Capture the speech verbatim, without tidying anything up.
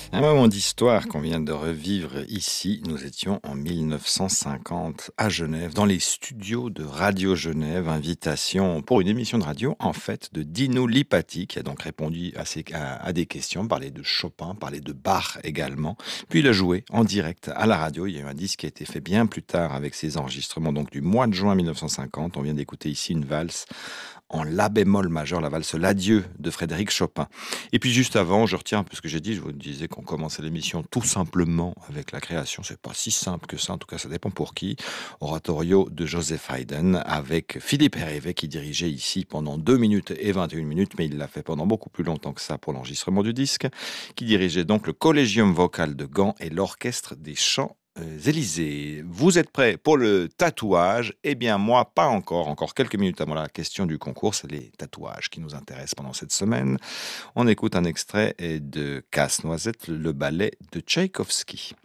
Un moment d'histoire qu'on vient de revivre ici. Nous étions en mille neuf cent cinquante à Genève, dans les studios de Radio Genève. Invitation pour une émission de radio, en fait, de Dino Lipati, qui a donc répondu à, ces- à- à des questions, parlé de Chopin, parlé de Bach également. Puis il a joué en direct à la radio. Il y a eu un disque qui a été fait bien plus tard avec ses enregistrements, donc du mois de juin mille neuf cent cinquante. On vient d'écouter ici une valse en la bémol majeur, la valse L'Adieu de Frédéric Chopin. Et puis juste avant, je retiens un peu ce que j'ai dit, je vous disais qu'on commençait l'émission tout simplement avec la création, c'est pas si simple que ça, en tout cas ça dépend pour qui, oratorio de Joseph Haydn avec Philippe Hervé qui dirigeait ici pendant deux minutes et vingt et une minutes, mais il l'a fait pendant beaucoup plus longtemps que ça pour l'enregistrement du disque, qui dirigeait donc le Collégium vocal de Gand et l'orchestre des chants euh, Élysées. Vous êtes prêts pour le tatouage? Eh bien moi, pas encore. Encore quelques minutes avant la question du concours. C'est les tatouages qui nous intéressent pendant cette semaine. On écoute un extrait de Casse-Noisette, le ballet de Tchaïkovski.